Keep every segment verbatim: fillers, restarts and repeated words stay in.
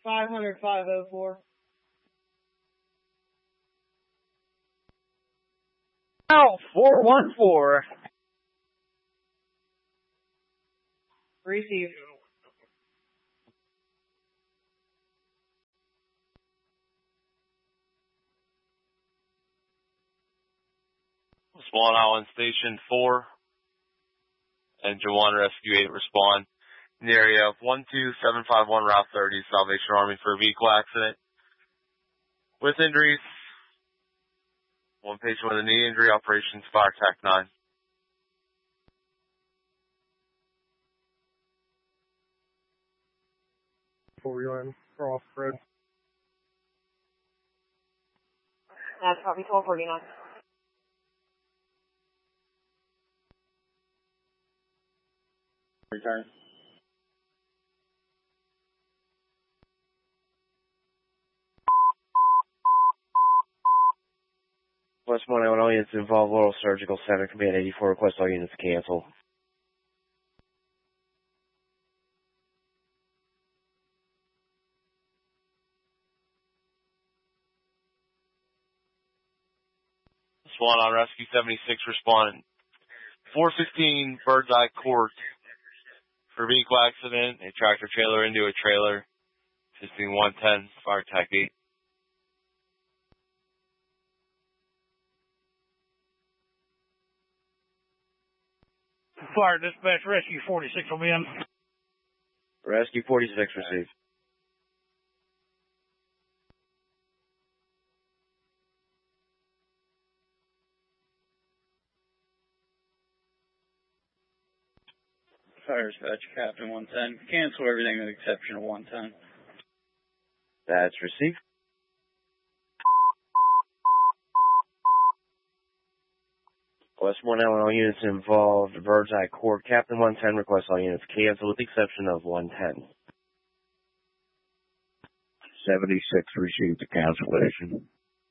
five hundred, five oh four. Now, four one four. Received. Swan Island Station four. Engine one, Rescue eight, respond. In the area of one two seven five one Route thirty, Salvation Army for a vehicle accident. With injuries. One patient with a knee injury, operations Fire Tac nine. Four line, cross road. That's copy twelve forty-nine. Return. West one, all units involved, Laurel Surgical Center, Command eighty-four, request all units cancel. Swan on Rescue seventy-six, responding. four fifteen Bird's Eye Court for vehicle accident, a tractor trailer into a trailer, assisting one ten, Fire Tac eight. Fire dispatch, rescue forty-six will be in. Rescue forty-six received. Fire dispatch, Captain one ten. Cancel everything with the exception of one ten. That's received. West one, all units involved, Bird's Eye Court, Captain one ten, request all units cancel with the exception of one ten. seventy-six received the cancellation.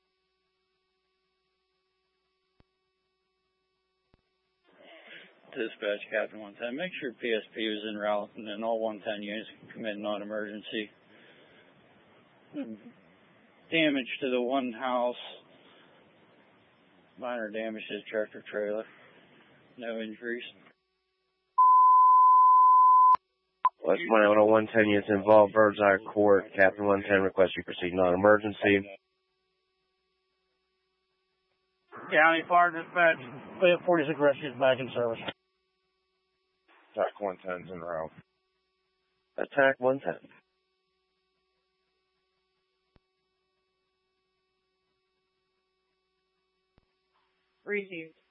Dispatch, Captain one ten. Make sure P S P was en route and then all one ten units can commit non-emergency. Damage to the one house. Minor damage to the tractor trailer. No injuries. West one, all one ten units involved, Bird's Eye Court, Captain one ten, request you proceed non-emergency. County Fire dispatch, forty-six rescues back in service. Attack one ten's en route. Attack one ten. Received.